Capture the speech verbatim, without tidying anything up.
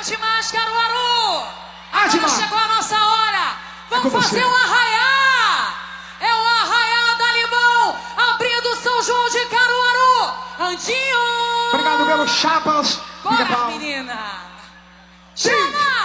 Admas Caruaru. Agora Admas. chegou a nossa hora. Vamos É fazer você. um arraiá. É o arraiá da Limão, abrindo São João de Caruaru. Andinho. Obrigado, meus chapas. Bora, Pica-pau. menina. Sim. Chama.